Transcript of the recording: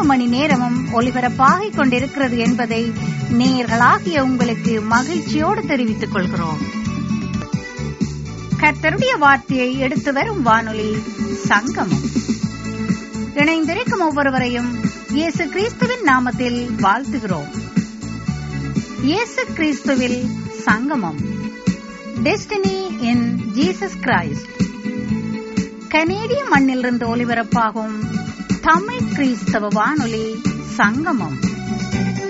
மணி நேரமும் ஒலிபரப்பாகிக் கொண்டிருக்கிறது என்பதை நேயர்களாகிய உங்களுக்கு மகிழ்ச்சியோடு தெரிவித்துக் கொள்கிறோம். கர்த்தருடைய வார்த்தையை எடுத்து வரும் வானொலி சங்கமம். இணைந்திருக்கும் ஒவ்வொருவரையும் இயேசு கிறிஸ்துவின் நாமத்தில் வாழ்த்துகிறோம். இயேசு கிறிஸ்துவில் சங்கமம், டெஸ்டினி இன் ஜீசஸ் கிரைஸ்ட். கனேடிய மண்ணிலிருந்து ஒலிபரப்பாகும் தமிழ் கிறிஸ்தவ வானொலி சங்கமம்.